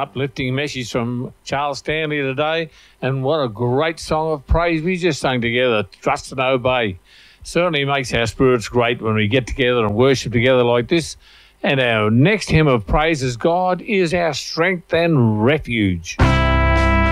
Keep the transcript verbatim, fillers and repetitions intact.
uplifting message from Charles Stanley today, and what a great song of praise we just sang together, Trust and Obey. Certainly makes our spirits great when we get together and worship together like this. And our next hymn of praise is God is our strength and refuge.